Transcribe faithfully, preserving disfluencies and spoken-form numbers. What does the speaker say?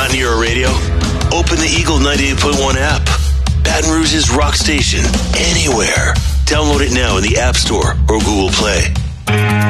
Not near a radio? Open the Eagle ninety-eight point one app. Baton Rouge's rock station. Anywhere. Download it now in the App Store or Google Play.